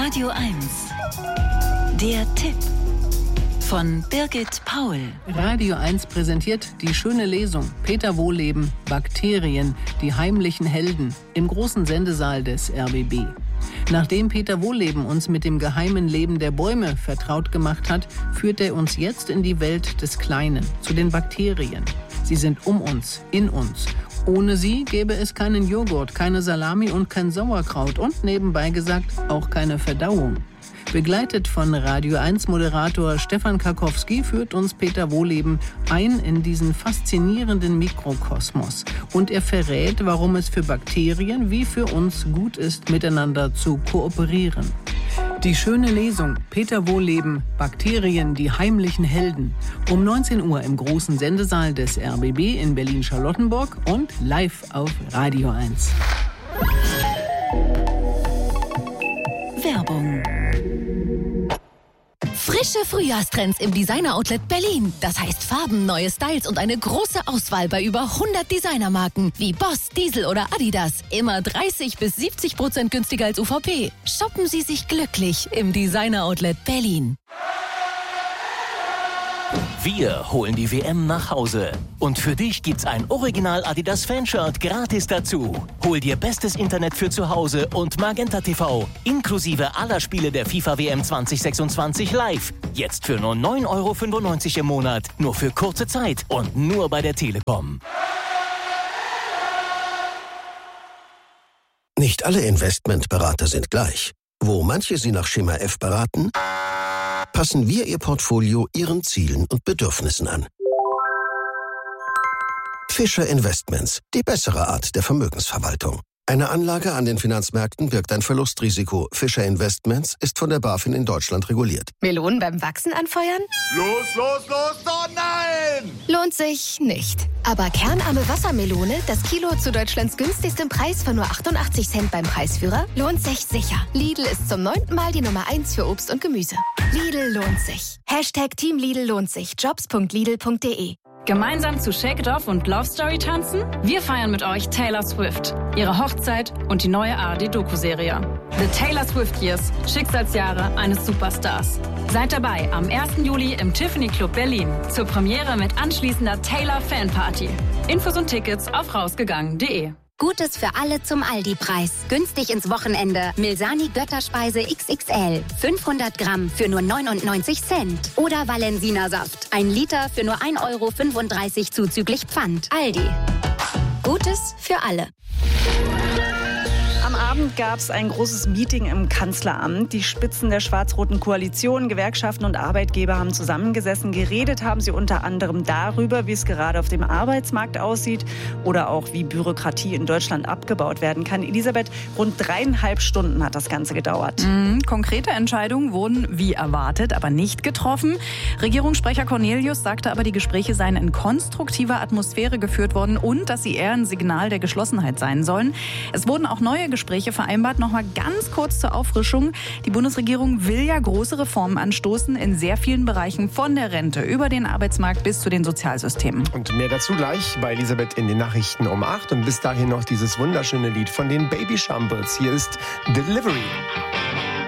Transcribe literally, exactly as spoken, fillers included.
Radio eins. Der Tipp von Birgit Paul. Radio eins präsentiert die schöne Lesung Peter Wohlleben, Bakterien, die heimlichen Helden im großen Sendesaal des R B B. Nachdem Peter Wohlleben uns mit dem geheimen Leben der Bäume vertraut gemacht hat, führt er uns jetzt in die Welt des Kleinen, zu den Bakterien. Sie sind um uns, in uns. Ohne sie gäbe es keinen Joghurt, keine Salami und kein Sauerkraut und nebenbei gesagt auch keine Verdauung. Begleitet von Radio eins Moderator Stefan Karkowski führt uns Peter Wohlleben ein in diesen faszinierenden Mikrokosmos. Und er verrät, warum es für Bakterien wie für uns gut ist, miteinander zu kooperieren. Die schöne Lesung Peter Wohlleben, Bakterien, die heimlichen Helden. Um neunzehn Uhr im großen Sendesaal des R B B in Berlin-Charlottenburg und live auf Radio eins. Werbung. Frische Frühjahrstrends im Designer-Outlet Berlin. Das heißt Farben, neue Styles und eine große Auswahl bei über hundert Designermarken wie Boss, Diesel oder Adidas. Immer dreißig bis siebzig Prozent günstiger als U V P. Shoppen Sie sich glücklich im Designer-Outlet Berlin. Wir holen die W M nach Hause. Und für dich gibt's ein Original Adidas Fanshirt gratis dazu. Hol dir bestes Internet für zu Hause und Magenta T V. Inklusive aller Spiele der FIFA W M zwanzig sechsundzwanzig live. Jetzt für nur neun Euro fünfundneunzig im Monat. Nur für kurze Zeit und nur bei der Telekom. Nicht alle Investmentberater sind gleich. Wo manche Sie nach Schema F beraten, passen wir Ihr Portfolio Ihren Zielen und Bedürfnissen an. Fischer Investments, die bessere Art der Vermögensverwaltung. Eine Anlage an den Finanzmärkten birgt ein Verlustrisiko. Fischer Investments ist von der BaFin in Deutschland reguliert. Melonen beim Wachsen anfeuern? Los, los, los, oh nein! Lohnt sich nicht. Aber kernarme Wassermelone, das Kilo zu Deutschlands günstigstem Preis von nur achtundachtzig Cent beim Preisführer, lohnt sich sicher. Lidl ist zum neunten Mal die Nummer eins für Obst und Gemüse. Lidl lohnt sich. Hashtag Team Lidl lohnt sich. Jobs punkt lidl punkt de. Gemeinsam zu Shake It Off und Love Story tanzen? Wir feiern mit euch Taylor Swift, ihre Hochzeit und die neue A R D-Doku-Serie. The Taylor Swift Years, Schicksalsjahre eines Superstars. Seid dabei am ersten Juli im Tiffany Club Berlin zur Premiere mit anschließender Taylor Fanparty. Infos und Tickets auf rausgegangen punkt de. Gutes für alle zum Aldi-Preis. Günstig ins Wochenende. Milsani Götterspeise X X L. fünfhundert Gramm für nur neunundneunzig Cent. Oder Valensina Saft. Ein Liter für nur ein Euro fünfunddreißig zuzüglich Pfand. Aldi. Gutes für alle. Am Abend gab es ein großes Meeting im Kanzleramt. Die Spitzen der schwarz-roten Koalition, Gewerkschaften und Arbeitgeber haben zusammengesessen. Geredet haben sie unter anderem darüber, wie es gerade auf dem Arbeitsmarkt aussieht oder auch wie Bürokratie in Deutschland abgebaut werden kann. Elisabeth, rund dreieinhalb Stunden hat das Ganze gedauert. Mhm, konkrete Entscheidungen wurden wie erwartet, aber nicht getroffen. Regierungssprecher Cornelius sagte aber, die Gespräche seien in konstruktiver Atmosphäre geführt worden und dass sie eher ein Signal der Geschlossenheit sein sollen. Es wurden auch neue Gespräche vereinbart. Noch mal ganz kurz zur Auffrischung. Die Bundesregierung will ja große Reformen anstoßen in sehr vielen Bereichen, von der Rente über den Arbeitsmarkt bis zu den Sozialsystemen. Und mehr dazu gleich bei Elisabeth in den Nachrichten um acht. Und bis dahin noch dieses wunderschöne Lied von den Baby Shambles. Hier ist Delivery.